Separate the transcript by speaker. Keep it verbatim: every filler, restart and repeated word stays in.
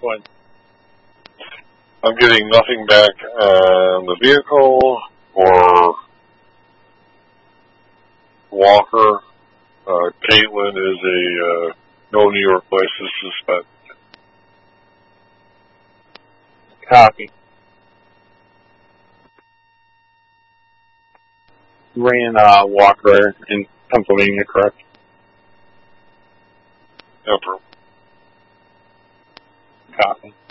Speaker 1: One.
Speaker 2: I'm getting nothing back on the vehicle or Walker. Uh, Caitlin is a uh, no New York license suspect.
Speaker 1: Copy. Ran uh, Walker in Pennsylvania, correct?
Speaker 2: Emperor.
Speaker 1: Copy.